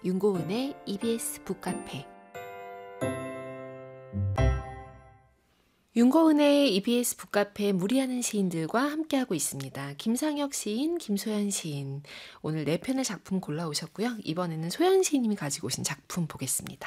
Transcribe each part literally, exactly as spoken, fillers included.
윤고은의 이비에스 북카페. 윤고은의 이비에스 북카페 무리하는 시인들과 함께하고 있습니다. 김상혁 시인, 김소연 시인. 오늘 네 편의 작품 골라오셨고요. 이번에는 소연 시인님이 가지고 오신 작품 보겠습니다.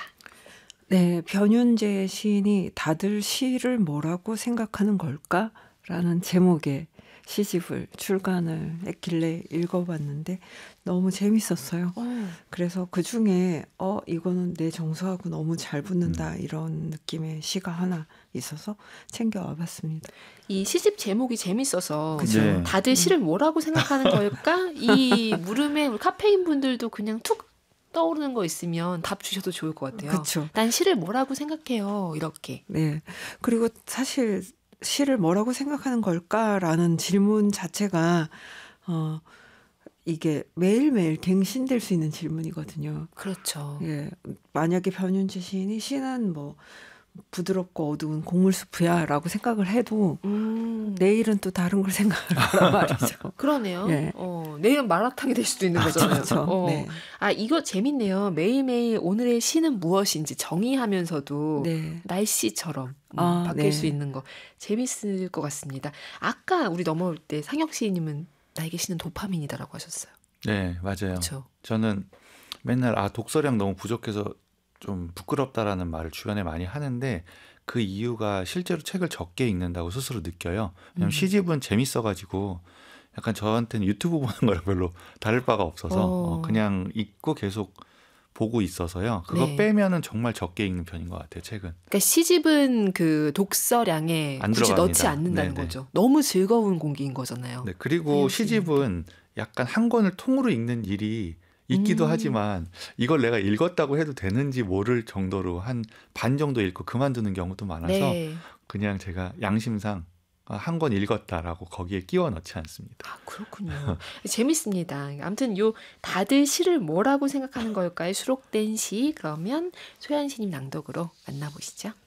네, 변윤재 시인이 다들 시를 뭐라고 생각하는 걸까? 라는 제목의 시집을 출간을 했길래 읽어봤는데 너무 재밌었어요. 오. 그래서 그중에 어 이거는 내 정서하고 너무 잘 붙는다 음. 이런 느낌의 시가 하나 있어서 챙겨와봤습니다. 이 시집 제목이 재밌어서 그죠? 네. 다들 시를 뭐라고 생각하는 걸까? 이 물음에 우리 카페인 분들도 그냥 툭 떠오르는 거 있으면 답 주셔도 좋을 것 같아요. 그렇죠. 난 시를 뭐라고 생각해요. 이렇게. 네. 그리고 사실 시를 뭐라고 생각하는 걸까라는 질문 자체가 어 이게 매일매일 갱신될 수 있는 질문이거든요. 그렇죠. 예. 만약에 변윤재 시인이 시는 뭐 부드럽고 어두운 곡물숲이야 라고 생각을 해도 음. 내일은 또 다른 걸 생각을 하란 말이죠. 그러네요. 예. 어, 내일은 마라탕이 될 수도 있는 거잖아요. 그렇죠. 어. 네. 아, 이거 재밌네요. 매일매일 오늘의 시는 무엇인지 정의하면서도 네. 날씨처럼 음, 아, 바뀔 네. 수 있는 거 재밌을 것 같습니다. 아까 우리 넘어올 때 상혁 시인님은 나에게 시는 도파민이다라고 하셨어요. 네, 맞아요. 그쵸? 저는 맨날 아 독서량 너무 부족해서 좀 부끄럽다라는 말을 주변에 많이 하는데 그 이유가 실제로 책을 적게 읽는다고 스스로 느껴요. 왜냐면 음. 시집은 재밌어가지고 약간 저한테는 유튜브 보는 거랑 별로 다를 바가 없어서 어, 그냥 읽고 계속 보고 있어서요. 그거 네. 빼면은 정말 적게 읽는 편인 것 같아요. 책은. 그러니까 시집은 그 독서량에 안 굳이 들어갑니다. 넣지 않는다는 네네. 거죠. 너무 즐거운 공기인 거잖아요. 네, 그리고 시집은 약간 한 권을 통으로 읽는 일이 있기도 음. 하지만 이걸 내가 읽었다고 해도 되는지 모를 정도로 한 반 정도 읽고 그만두는 경우도 많아서 네. 그냥 제가 양심상 한 권 읽었다라고 거기에 끼워 넣지 않습니다. 아, 그렇군요. 재밌습니다. 아무튼 요 다들 시를 뭐라고 생각하는 걸까에 수록된 시 그러면 소연 시님 낭독으로 만나보시죠.